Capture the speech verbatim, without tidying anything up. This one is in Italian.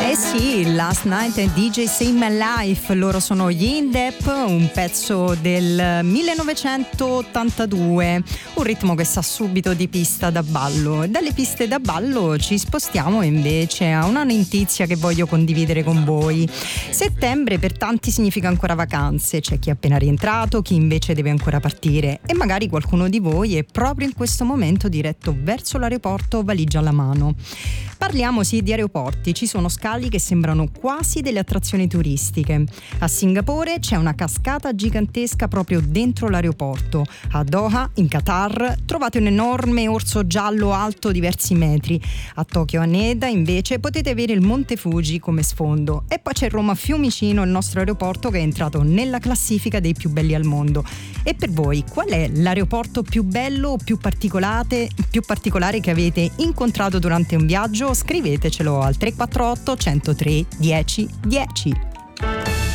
Eh sì, Last Night and D J Save My Life, loro sono gli In Dep, un pezzo del millenovecentottantadue, un ritmo che sa subito di pista da ballo. E dalle piste da ballo ci spostiamo invece a una notizia che voglio condividere con voi. Settembre per tanti significa ancora vacanze, c'è chi è appena rientrato, chi invece deve ancora partire e magari qualcuno di voi è proprio in questo momento diretto verso l'aeroporto, valigia alla mano. Parliamo sì di aeroporti, ci sono scali che sembrano quasi delle attrazioni turistiche. A Singapore c'è una cascata gigantesca proprio dentro l'aeroporto. A Doha, in Qatar, trovate un enorme orso giallo alto diversi metri. A Tokyo Haneda invece potete avere il Monte Fuji come sfondo. E poi c'è Roma Fiumicino, il nostro aeroporto che è entrato nella classifica dei più belli al mondo. E per voi qual è l'aeroporto più bello o più particolare, più particolare che avete incontrato durante un viaggio? Scrivetecelo al tre quattro otto, uno zero tre, dieci dieci.